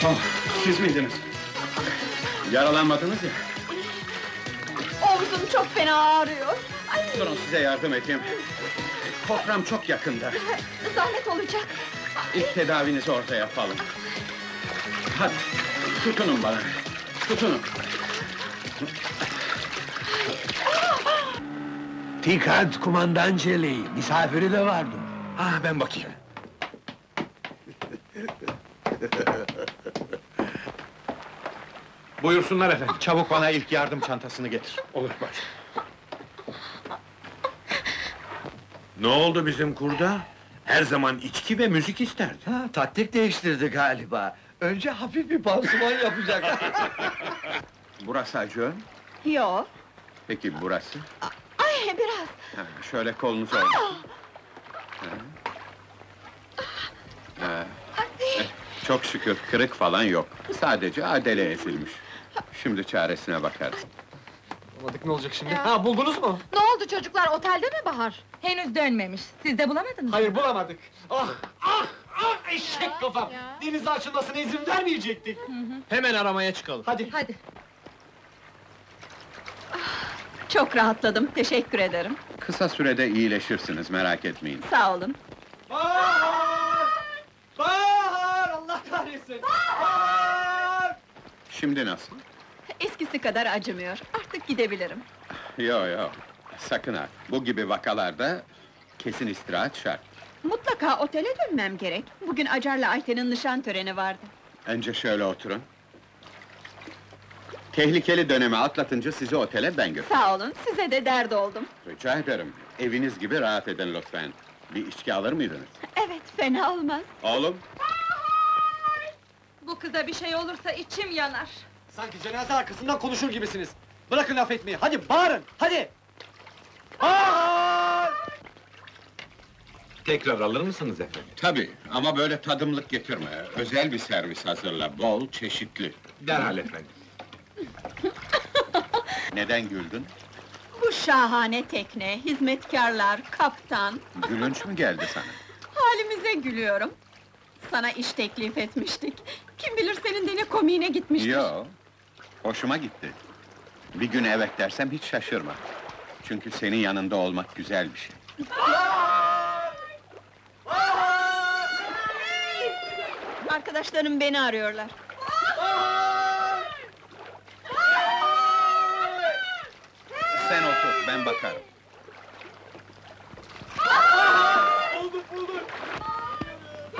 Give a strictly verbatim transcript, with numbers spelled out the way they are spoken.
Oh, siz miydiniz? Yaralanmadınız ya. Omzum çok fena ağrıyor. Ay, Durun size yardım edeyim. Toprağım çok yakında. zahmet olacak. İlk tedavinizi orada yapalım. Hadi, tutunun bana. Tutunun. Dikkat kumandan Çeleği, misafiri de vardı. Ah, ben bakayım. Buyursunlar efendim. Çabuk bana ilk yardım çantasını getir. Olur baş. Ne oldu bizim kurda? Her zaman içki ve müzik isterdi. Ha, taktik değiştirdi galiba. Önce hafif bir pansuman yapacak. Burası acıyor. Yo, Peki burası? ay biraz. Ha, şöyle kolunuzu oynatın. Ha. Ha, Ay, çok şükür kırık falan yok. Sadece adele ezilmiş. Şimdi çaresine bakarız. Bulamadık, ne olacak şimdi? Ha, buldunuz mu? ne oldu çocuklar, otelde mi Bahar? Henüz dönmemiş. Siz de bulamadınız mı? Hayır, bulamadık. Ah, ah, ah, eşek kafam! ya. Denize açılmasına izin vermeyecektik. Hemen aramaya çıkalım. Hadi. Hadi. Çok rahatladım, teşekkür ederim. Kısa sürede iyileşirsiniz, merak etmeyin. Sağ olun. Bahar! Bahar! Allah kahretsin! Bahar! Şimdi nasıl? Eskisi kadar acımıyor, artık gidebilirim. Yo yo, sakın ha! Bu gibi vakalarda kesin istirahat şart. Mutlaka otele dönmem gerek. Bugün Acar'la Ayten'in nişan töreni vardı. Önce şöyle oturun. Tehlikeli dönemi atlatınca sizi otele ben götürürüm. Sağ olun, size de dert oldum. Rica ederim, eviniz gibi rahat edin lütfen. Bir içki alır mıydınız? Evet, fena olmaz. Oğlum, Bu kıza bir şey olursa içim yanar. Sanki cenaze arkasından konuşur gibisiniz. Bırakın laf etmeyi, hadi bağırın, hadi! Bahar! Tekrar alır mısınız efendim? tabii ama böyle tadımlık getirme. Özel bir servis hazırla, bol, çeşitli. Derhal efendim. Neden güldün? Bu şahane tekne, hizmetkarlar, kaptan... Gülünç mü geldi sana? Halimize gülüyorum. Sana iş teklif etmiştik. Kim bilir senin de ne komiğine gitmiştir. Yo, hoşuma gitti. Bir gün evet dersem hiç şaşırma. Çünkü senin yanında olmak güzel bir şey. Arkadaşlarım beni arıyorlar. Sen otur, ben bakarım. Buldum, buldum!